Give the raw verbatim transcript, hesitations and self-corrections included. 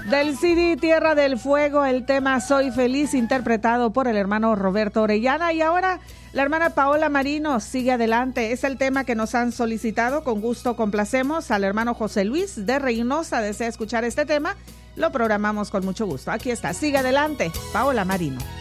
Del C D Tierra del Fuego, el tema Soy Feliz, interpretado por el hermano Roberto Orellana. Y ahora la hermana Paola Marino sigue adelante. Es el tema que nos han solicitado. Con gusto complacemos al hermano José Luis de Reynosa. Desea escuchar este tema, lo programamos con mucho gusto. Aquí está, sigue adelante, Paola Marino.